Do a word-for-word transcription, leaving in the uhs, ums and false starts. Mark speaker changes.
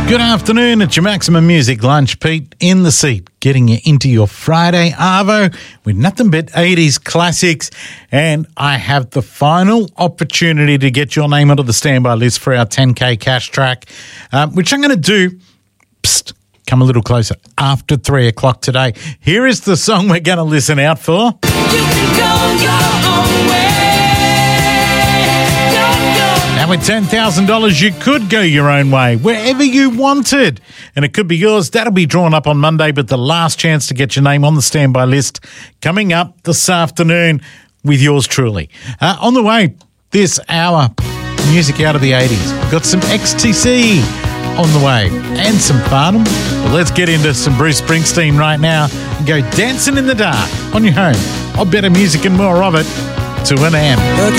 Speaker 1: Good afternoon. It's your Maximum Music Lunch. Pete in the seat, getting you into your Friday arvo with nothing but eighties classics. And I have the final opportunity to get your name onto the standby list for our ten K cash track, um, which I'm going to do, psst, come a little closer, after three o'clock today. Here is the song we're going to listen out for.
Speaker 2: You can go your own way.
Speaker 1: And with ten thousand dollars, you could go your own way, wherever you wanted. And it could be yours. That'll be drawn up on Monday, but the last chance to get your name on the standby list coming up this afternoon with yours truly. Uh, on the way, this hour, music out of the eighties. We've got some X T C on the way and some Farnham. But let's get into some Bruce Springsteen right now and go dancing in the dark on your home. I'll better music and more of it to an am.